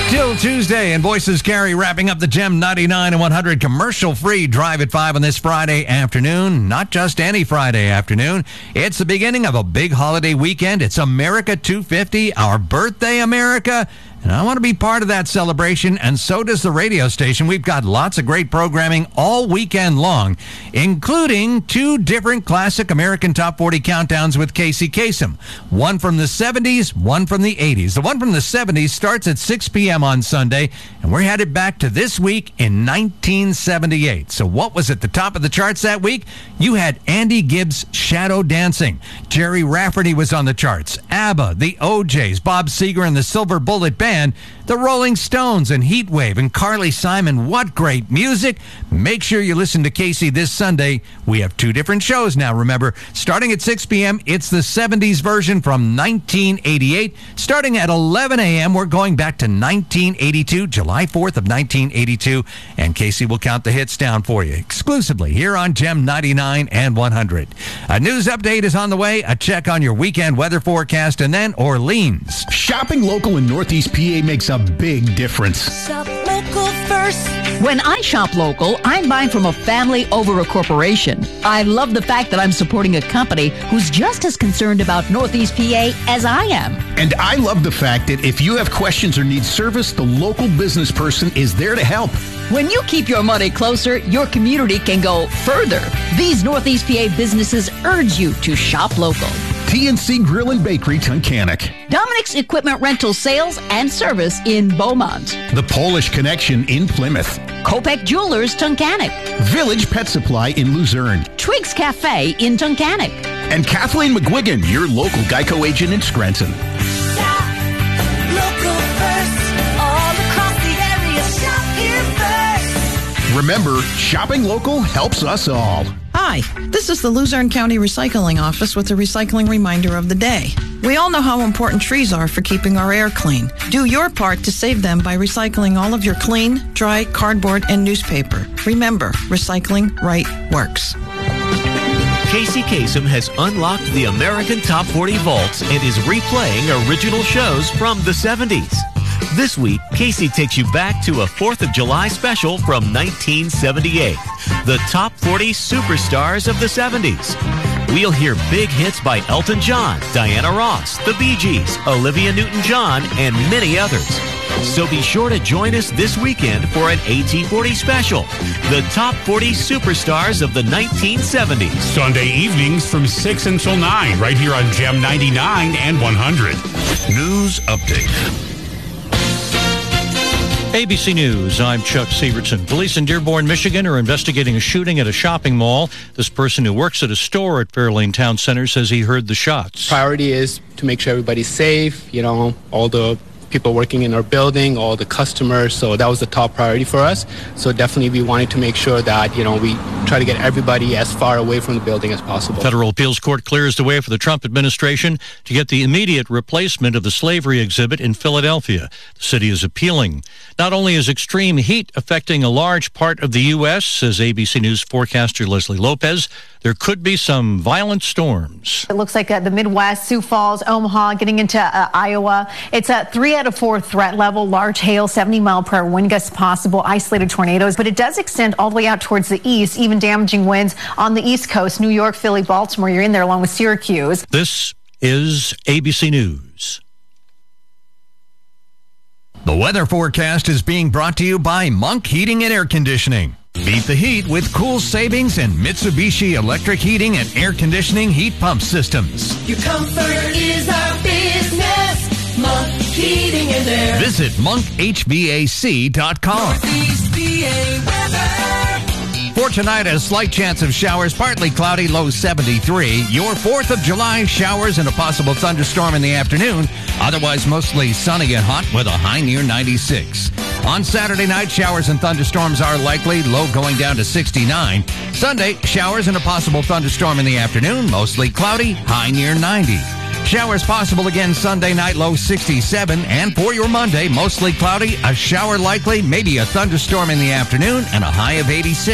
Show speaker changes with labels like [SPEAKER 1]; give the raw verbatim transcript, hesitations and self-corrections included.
[SPEAKER 1] Till Tuesday, and Voices Carry wrapping up the Gem ninety-nine and one hundred commercial-free Drive at five on this Friday afternoon. Not just any Friday afternoon. It's the beginning of a big holiday weekend. It's America two fifty, our birthday, America. And I want to be part of that celebration, and so does the radio station. We've got lots of great programming all weekend long, including two different classic American Top forty countdowns with Casey Kasem. One from the seventies, one from the eighties. The one from the seventies starts at six p.m. on Sunday, and we're headed back to this week in nineteen seventy-eight. So what was at the top of the charts that week? You had Andy Gibbs' Shadow Dancing. Jerry Rafferty was on the charts. ABBA, the O Js, Bob Seger and the Silver Bullet Band, the Rolling Stones and Heatwave and Carly Simon. What great music. Make sure you listen to Casey this Sunday. We have two different shows now, remember. Starting at six p.m., it's the seventies version from nineteen eighty-eight. Starting at eleven a.m., we're going back to nineteen eighty-two, July fourth of nineteen eighty-two, and Casey will count the hits down for you exclusively here on Gem ninety-nine and one hundred. A news update is on the way, a check on your weekend weather forecast, and then Orleans.
[SPEAKER 2] Shopping local in Northeast P A makes a big difference.
[SPEAKER 3] Shop local first.
[SPEAKER 4] When I shop local, I'm buying from a family over a corporation. I love the fact that I'm supporting a company who's just as concerned about Northeast P A as I am.
[SPEAKER 2] And I love the fact that if you have questions or need service, the local business person is there to help.
[SPEAKER 4] When you keep your money closer, your community can go further. These Northeast P A businesses urge you to shop local.
[SPEAKER 2] T N C Grill and Bakery, Tunkhannock.
[SPEAKER 4] Dominic's Equipment Rental Sales and Service in Beaumont.
[SPEAKER 2] The Polish Connection in Plymouth.
[SPEAKER 4] Kopek Jewelers, Tunkhannock.
[SPEAKER 2] Village Pet Supply in Luzerne.
[SPEAKER 4] Twiggs Cafe in Tunkhannock.
[SPEAKER 2] And Kathleen McGuigan, your local Geico agent in Scranton.
[SPEAKER 3] Shop local first. All across the area, shop here first.
[SPEAKER 2] Remember, shopping local helps us all.
[SPEAKER 5] Hi, this is the Luzerne County Recycling Office with the recycling reminder of the day. We all know how important trees are for keeping our air clean. Do your part to save them by recycling all of your clean, dry, cardboard, and newspaper. Remember, recycling right works.
[SPEAKER 6] Casey Kasem has unlocked the American Top forty vaults and is replaying original shows from the seventies. This week, Casey takes you back to a fourth of July special from nineteen seventy-eight, the Top forty Superstars of the seventies. We'll hear big hits by Elton John, Diana Ross, the Bee Gees, Olivia Newton-John, and many others. So be sure to join us this weekend for an A T forty special, the Top forty Superstars of the nineteen seventies.
[SPEAKER 7] Sunday evenings from six until nine, right here on Gem ninety-nine and one hundred.
[SPEAKER 1] News update.
[SPEAKER 8] A B C News, I'm Chuck Severson. Police in Dearborn, Michigan are investigating a shooting at a shopping mall. This person who works at a store at Fairlane Town Center says he heard the shots.
[SPEAKER 9] Priority is to make sure everybody's safe, you know, all the people working in our building, all the customers, so that was the top priority for us. So definitely we wanted to make sure that, you know, we try to get everybody as far away from the building as possible.
[SPEAKER 8] Federal appeals court clears the way for the Trump administration to get the immediate replacement of the slavery exhibit in Philadelphia. The city is appealing. Not only is extreme heat affecting a large part of the U S, says A B C News forecaster Leslie Lopez, there could be some violent storms.
[SPEAKER 10] It looks like uh, the Midwest, Sioux Falls, Omaha, getting into uh, Iowa. It's a three out of four threat level, large hail, seventy mile per hour wind gusts possible, isolated tornadoes, but it does extend all the way out towards the east, even damaging winds on the East Coast, New York, Philly, Baltimore. You're in there along with Syracuse.
[SPEAKER 8] This is A B C News.
[SPEAKER 1] The weather forecast is being brought to you by Monk Heating and Air Conditioning. Beat the heat with cool savings and Mitsubishi electric heating and air conditioning heat pump systems.
[SPEAKER 3] Your comfort is our business. Monk Heating and Air.
[SPEAKER 1] Visit monk h v a c dot com.
[SPEAKER 3] Northeast P A weather.
[SPEAKER 1] For tonight, a slight chance of showers, partly cloudy, low seventy-three. Your fourth of July, showers and a possible thunderstorm in the afternoon. Otherwise, mostly sunny and hot with a high near ninety-six. On Saturday night, showers and thunderstorms are likely, low going down to sixty-nine. Sunday, showers and a possible thunderstorm in the afternoon, mostly cloudy, high near ninety. Showers possible again Sunday night, low sixty-seven. And for your Monday, mostly cloudy, a shower likely, maybe a thunderstorm in the afternoon, and a high of eighty-six.